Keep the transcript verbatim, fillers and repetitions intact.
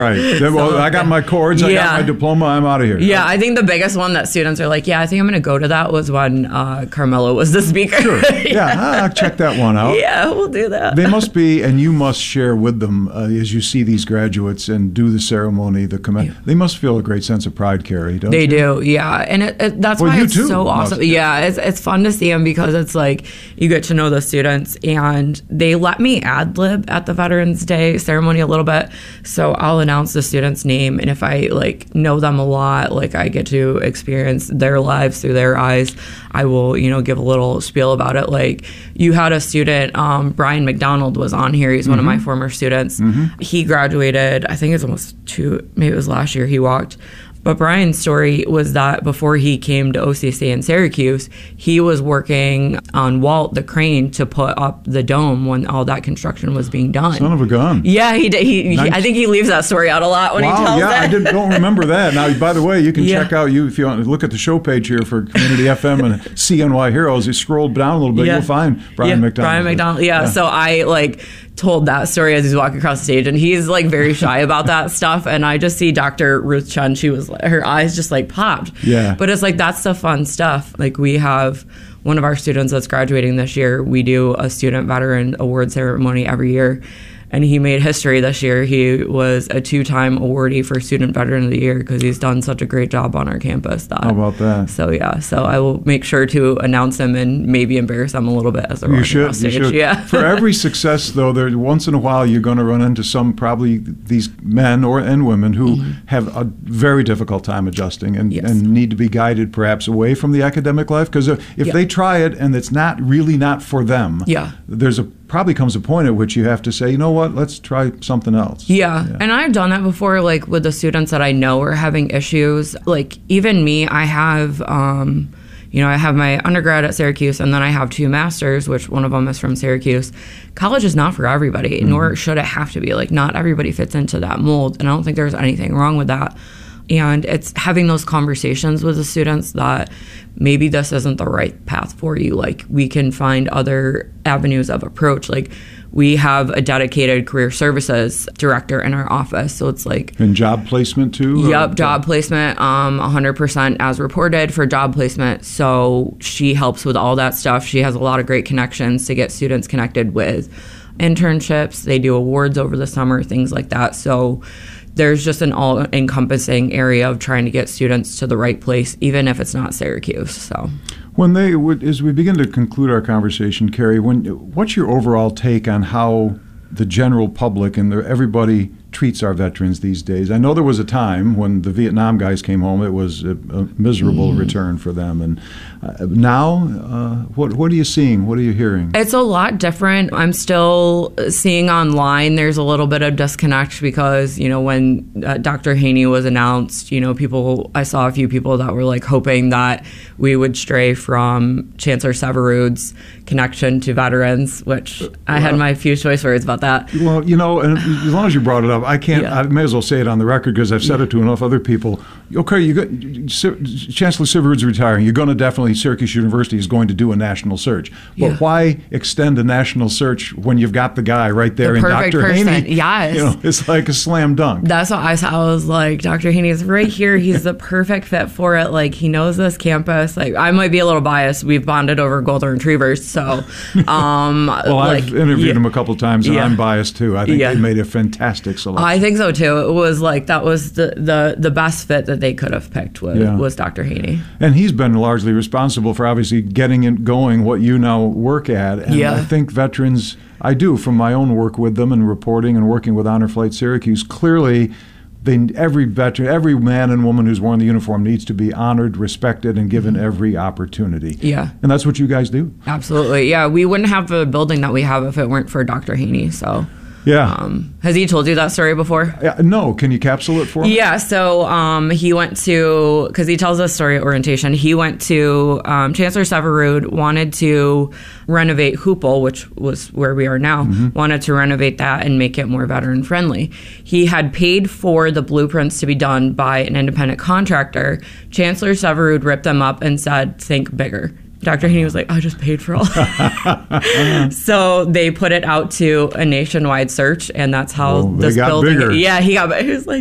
Right. Then, well, So, I got my cords. I yeah. got my diploma. I'm out of here. Yeah, I think the biggest one that students are like, yeah, I think I'm going to go to that was when uh, Carmelo was the speaker. Sure. Yeah, I'll check that one out. Yeah, we'll do that. They must be, and you must share with them uh, as you see these graduates and do the ceremony, the comm- Yeah. They must feel a great sense of pride, Carrie, don't They you? do, yeah, and it, it, that's Well, why you it's too so must, awesome. yeah. Yeah, it's it's fun to see them because it's like you get to know the students, and they let me ad lib at the Veterans Day ceremony a little bit. So I'll announce the student's name, and if I like know them a lot, like I get to experience their lives through their eyes, I will, you know, give a little spiel about it. Like you had a student, um, Brian McDonald was on here. He's one Mm-hmm. of my former students. Mm-hmm. He graduated, I think it was almost two, maybe it was last year he walked. But Brian's story was that before he came to O C C in Syracuse, he was working on Walt the crane to put up the dome when all that construction was being done. Son of a gun. Yeah, he did. He, Nice. he, I think he leaves that story out a lot when Wow, he tells yeah, it. I did, don't remember that. Now, by the way, you can Yeah. check out, you if you want to look at the show page here for Community F M and C N Y Heroes. You scroll down a little bit, Yeah. you'll find Brian yeah, McDonald. Brian McDonald. Yeah. Yeah. So I like told that story as he's walking across the stage, and he's like very shy about that stuff. And I just see Doctor Ruth Chun. She was her eyes just like popped. Yeah. But it's like that's the fun stuff. Like we have one of our students that's graduating this year. We do a student veteran award ceremony every year. And he made history this year. He was a two-time awardee for Student Veteran of the Year because he's done such a great job on our campus. That, How about that? So, yeah. So I will make sure to announce him and maybe embarrass him a little bit as they're You walking should. across You stage. should. Yeah. For every success, though, there once in a while you're going to run into some probably these men or and women who Mm-hmm. have a very difficult time adjusting and, Yes. and need to be guided perhaps away from the academic life because if Yeah. they try it and it's not really not for them, Yeah. there's a probably comes a point at which you have to say, you know what, let's try something else. Yeah. And I've done that before, like with the students that I know are having issues. Like even me, I have, um, you know, I have my undergrad at Syracuse and then I have two masters, which one of them is from Syracuse. College is not for everybody, mm-hmm. nor should it have to be. Like not everybody fits into that mold. And I don't think there's anything wrong with that. And it's having those conversations with the students that maybe this isn't the right path for you. Like we can find other avenues of approach. Like we have a dedicated career services director in our office. So it's like... And job placement too? Yep, or? job placement, um, one hundred percent as reported for job placement. So she helps with all that stuff. She has a lot of great connections to get students connected with internships. They do awards over the summer, things like that. So there's just an all-encompassing area of trying to get students to the right place, even if it's not Syracuse. So, when they would, as we begin to conclude our conversation, Carrie, when what's your overall take on how the general public and the, everybody treats our veterans these days? I know there was a time when the Vietnam guys came home; it was a, a miserable mm. return for them. And uh, now, uh, what what are you seeing? What are you hearing? It's a lot different. I'm still seeing online there's a little bit of disconnect because, you know, when uh, Doctor Haney was announced, you know, people, I saw a few people that were like hoping that we would stray from Chancellor Severud's connection to veterans, which I had my few choice words about that. Well, you know, and as long as you brought it up, I can't, Yeah. I may as well say it on the record because I've said Yeah. it to enough other people. Okay, you got, Chancellor Severud's retiring. You're going to definitely, Syracuse University is going to do a national search. But Yeah. why extend a national search when you've got the guy right there The in perfect Doctor person. Haney? Yes. You know, it's like a slam dunk. That's what I saw. I was like, Doctor Haney is right here. He's the perfect fit for it. Like, he knows this campus. Like, I might be a little biased. We've bonded over golden retrievers. So, um, well, like, I've interviewed yeah. him a couple times, and Yeah. I'm biased too. I think Yeah. they made a fantastic selection. I think so too. It was like that was the, the, the best fit that they could have picked was, Yeah. was Doctor Haney. And he's been largely responsible for obviously getting it going what you now work at. And Yeah. I think veterans, I do from my own work with them and reporting and working with Honor Flight Syracuse, clearly they, every veteran, every man and woman who's worn the uniform needs to be honored, respected, and given every opportunity. Yeah. And that's what you guys do. Absolutely. Yeah. We wouldn't have the building that we have if it weren't for Doctor Haney. So. Yeah. Um, has he told you that story before? Uh, no. Can you capsule it for me? Yeah. So um, he went to, because he tells us story at orientation, he went to, um, Chancellor Severud wanted to renovate Hoople, which was where we are now, mm-hmm. wanted to renovate that and make it more veteran friendly. He had paid for the blueprints to be done by an independent contractor. Chancellor Severud ripped them up and said, think bigger. Doctor Haney was like, I just paid for all that. So they put it out to a nationwide search, and that's how Oh, they this got building. bigger. Yeah, he got. He was like,